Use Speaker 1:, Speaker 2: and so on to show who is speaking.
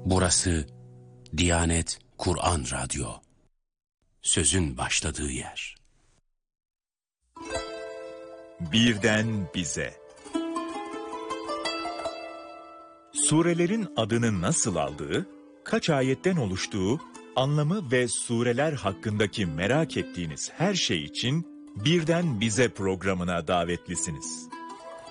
Speaker 1: Burası Diyanet Kur'an Radyo. Sözün başladığı yer.
Speaker 2: Birden bize. Surelerin adını nasıl aldığı, kaç ayetten oluştuğu, anlamı ve sureler hakkındaki merak ettiğiniz her şey için Birden Bize programına davetlisiniz.